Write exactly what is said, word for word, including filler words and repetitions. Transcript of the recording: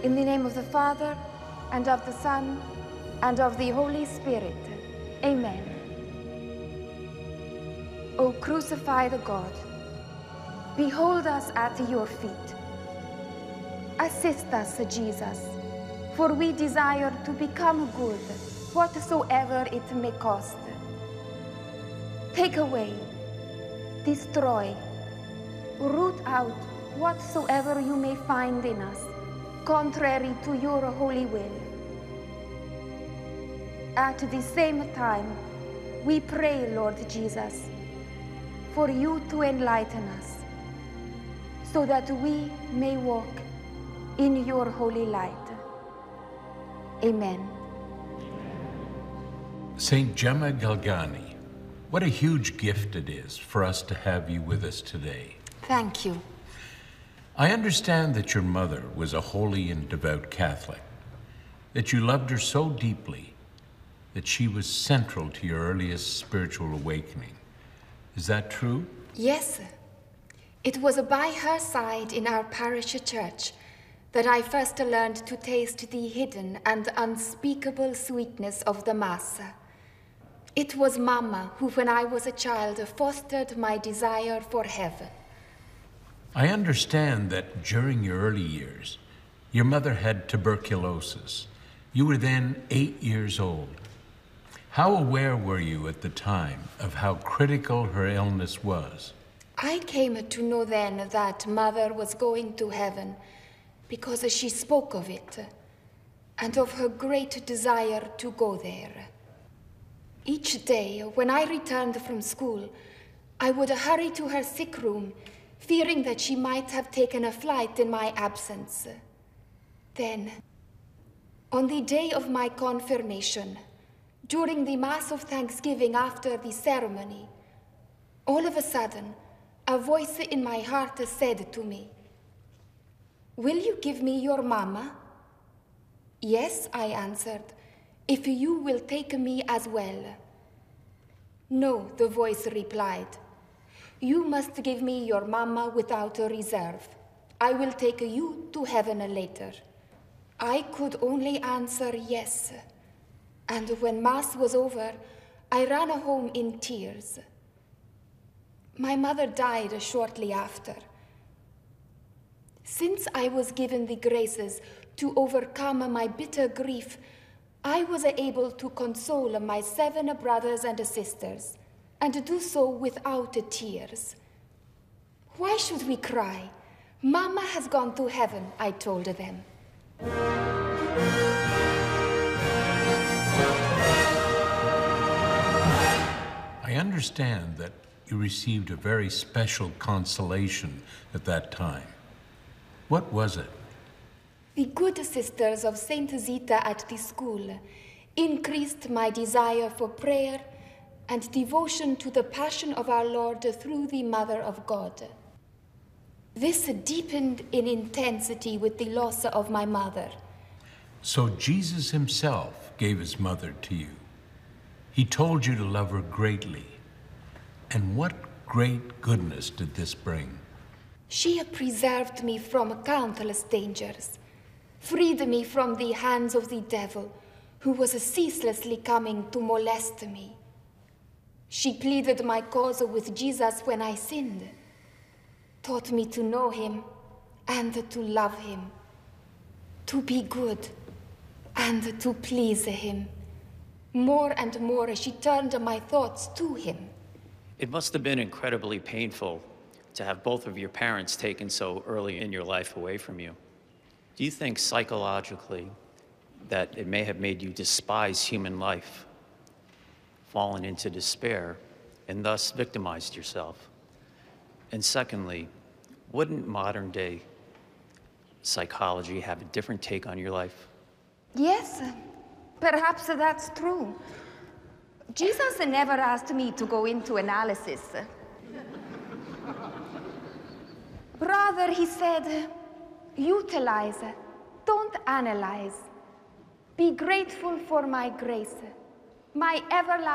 In the name of the Father, and of the Son, and of the Holy Spirit. Amen. O crucified God, behold us at your feet. Assist us, Jesus, for we desire to become good, whatsoever it may cost. Take away, destroy, root out whatsoever you may find in us, contrary to your holy will. At the same time, we pray, Lord Jesus, for you to enlighten us, so that we may walk in your holy light. Amen. Saint Gemma Galgani, what a huge gift it is for us to have you with us today. Thank you. I understand that your mother was a holy and devout Catholic, that you loved her so deeply that she was central to your earliest spiritual awakening. Is that true? Yes. It was by her side in our parish church that I first learned to taste the hidden and unspeakable sweetness of the Mass. It was Mama who, when I was a child, fostered my desire for heaven. I understand that during your early years, your mother had tuberculosis. You were then eight years old. How aware were you at the time of how critical her illness was? I came to know then that Mother was going to heaven because she spoke of it and of her great desire to go there. Each day, when I returned from school, I would hurry to her sick room, fearing that she might have taken a flight in my absence. Then, on the day of my confirmation, during the Mass of Thanksgiving after the ceremony, all of a sudden, a voice in my heart said to me, "Will you give me your Mama?" "Yes," I answered, "if you will take me as well." "No," the voice replied. "You must give me your Mama without a reserve. I will take you to heaven later." I could only answer yes. And when Mass was over, I ran home in tears. My mother died shortly after. Since I was given the graces to overcome my bitter grief, I was able to console my seven brothers and sisters, and do so without tears. "Why should we cry? Mama has gone to heaven," I told them. I understand that you received a very special consolation at that time. What was it? The good sisters of Saint Zita at the school increased my desire for prayer and devotion to the Passion of our Lord through the Mother of God. This deepened in intensity with the loss of my mother. So Jesus himself gave his mother to you. He told you to love her greatly. And what great goodness did this bring? She preserved me from countless dangers, freed me from the hands of the devil, who was ceaselessly coming to molest me. She pleaded my cause with Jesus when I sinned, taught me to know him and to love him, to be good and to please him. More and more she turned my thoughts to him. It must have been incredibly painful to have both of your parents taken so early in your life away from you. Do you think psychologically that it may have made you despise human life, fallen into despair, and thus victimized yourself? And secondly, wouldn't modern day psychology have a different take on your life? Yes, perhaps that's true. Jesus never asked me to go into analysis. Rather, he said, utilize, don't analyze. Be grateful for my grace, my everlasting